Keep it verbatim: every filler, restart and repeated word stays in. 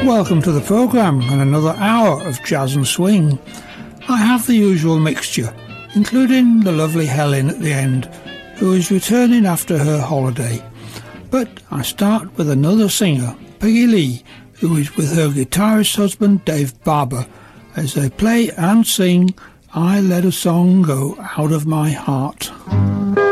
welcome to the programme and another hour of jazz and swing. I have the usual mixture, including the lovely Helen at the end, who is returning after her holiday. But I start with another singer, Peggy Lee, who is with her guitarist husband Dave Barber, as they play and sing I Let a Song Go Out of My Heart.